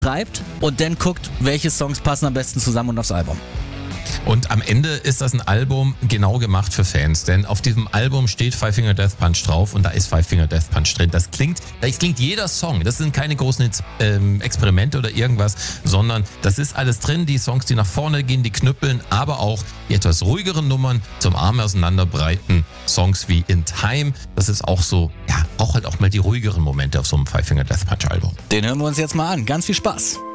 schreibt und dann guckt, welche Songs passen am besten zusammen und aufs Album. Und am Ende ist das ein Album genau gemacht für Fans, denn auf diesem Album steht Five Finger Death Punch drauf und da ist Five Finger Death Punch drin. Das klingt jeder Song, das sind keine großen Experimente oder irgendwas, sondern das ist alles drin, die Songs, die nach vorne gehen, die knüppeln, aber auch die etwas ruhigeren Nummern zum Arme auseinanderbreiten, Songs wie In Time, das ist auch so, ja, braucht halt auch mal die ruhigeren Momente auf so einem Five Finger Death Punch Album. Den hören wir uns jetzt mal an, ganz viel Spaß.